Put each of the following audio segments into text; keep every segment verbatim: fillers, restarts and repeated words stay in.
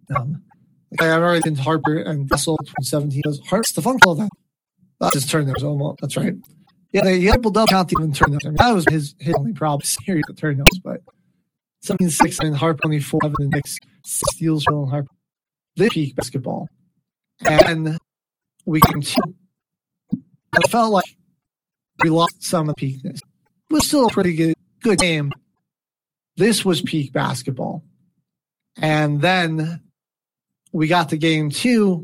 Um, like I've already been to Harper and Kessel from seventeen. Harper, Stefan called that. That's his turnovers. Almost. That's right. Yeah, they double double count even turnovers. I mean, that was his, his only problem. Series of turnovers, but seventeen six and Harper only four seven and Knicks steals from Harper. They peak basketball, and we continue. I felt like we lost some of the peakness. It was still a pretty good good game. This was peak basketball, and then we got to game two,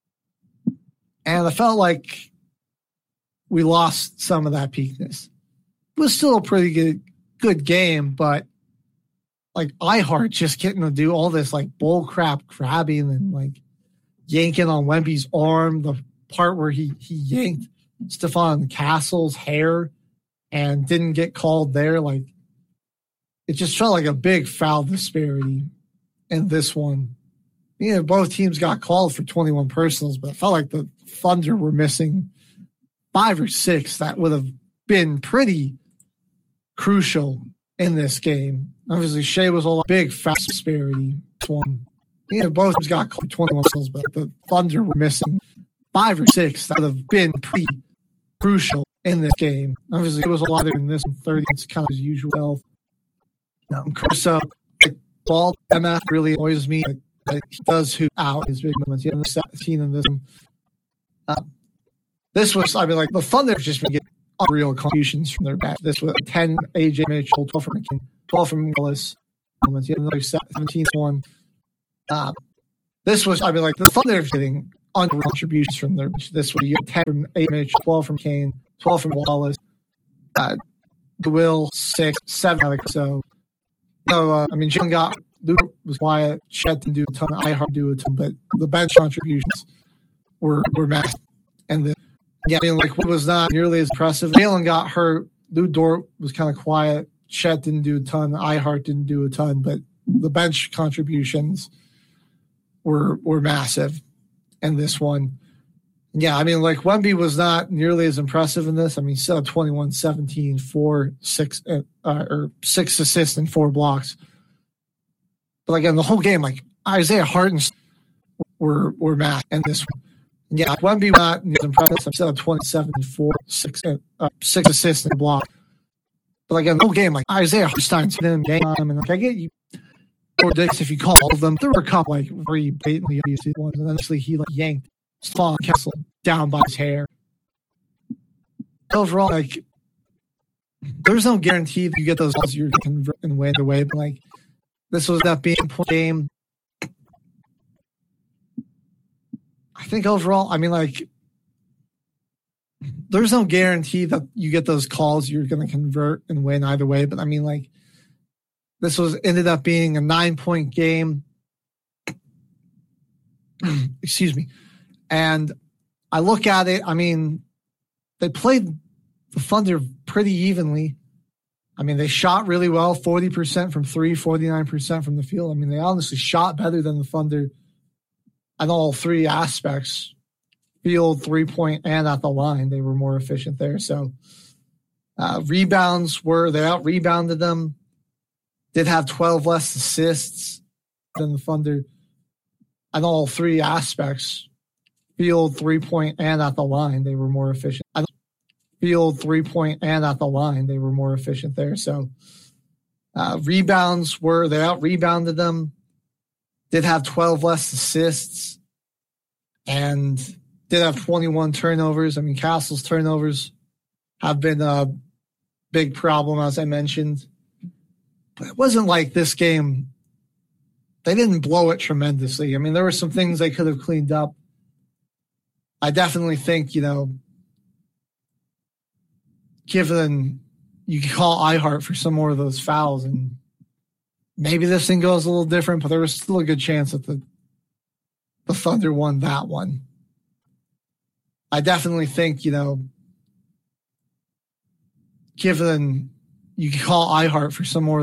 and I felt like we lost some of that peakness. It was still a pretty good good game, but like iHeart just getting to do all this like bull crap grabbing and like yanking on Wemby's arm, the part where he he yanked Stephon Castle's hair and didn't get called there, like it just felt like a big foul disparity in this one. You know, both teams got called for twenty-one personals, but it felt like the Thunder were missing five or six that would have been pretty crucial in this game. Obviously, Shea was a big foul disparity. This one, you know, both teams got called for twenty-one personals, but the Thunder were missing five or six that would have been pretty crucial in this game. Obviously, it was a lot in this one, thirty. It's kind of as usual. Um, Caruso, like, ball M F really annoys me. Like, like, he does hoop out his big moments. He had seventeen in this one. Um, this was, I mean, like, the Thunder have just been getting unreal contributions from their back. This was ten A J Mitchell, twelve from McKinnon, twelve from Willis. He had another seventeen one. Um, this was, I mean, like, the Thunder are getting unreal contributions from their bench. This was, you get ten from A J Mitchell, twelve from Kane, twelve from Wallace, uh, Will, six, seven. So, so uh, I mean, Jim got, Luke was quiet, Chet didn't do a ton, iHeart do a ton, but the bench contributions were, were massive. And the, yeah, I mean, like, what was not nearly as impressive. Jalen got hurt. Lou Dort was kind of quiet. Chet didn't do a ton. iHeart didn't do a ton, but the bench contributions were were massive in this one. Yeah, I mean, like, Wemby was not nearly as impressive in this. I mean, still twenty-one, seventeen, four, six, uh, or six assists and four blocks. But again, the whole game, like, Isaiah Harden were were massive in this one. Yeah, Wemby was not as impressive. I'm still twenty-seven, four, six, uh, six assists and block. But again, the whole game, like, Isaiah Hartenstein's in game time, and like, I get you four dicks if you call all of them. There were a couple like very blatantly obvious ones, and eventually he like yanked Stephon Kessel down by his hair. Overall, like, there's no guarantee that you get those balls you're going to convert and win the way, but like, this was that being point game. I think overall, I mean, like, there's no guarantee that you get those calls you're going to convert and win either way. But I mean, like, this was ended up being a nine point game. Excuse me. And I look at it, I mean, they played the Thunder pretty evenly. I mean, they shot really well, forty percent from three, forty-nine percent from the field. I mean, they honestly shot better than the Thunder on all three aspects, field, three-point, and at the line. They were more efficient there. So uh, rebounds were, they out-rebounded them, did have twelve less assists than the Thunder on all three aspects, field, three-point, and at the line. They were more efficient. Field, three-point, and at the line. They were more efficient there. So uh, rebounds were, they out-rebounded them, did have twelve less assists, and did have twenty-one turnovers. I mean, Castle's turnovers have been a big problem, as I mentioned. But it wasn't like this game, they didn't blow it tremendously. I mean, there were some things they could have cleaned up. I definitely think, you know, given you could call iHeart for some more of those fouls, and maybe this thing goes a little different, but there was still a good chance that the the Thunder won that one. I definitely think, you know, given you could call iHeart for some more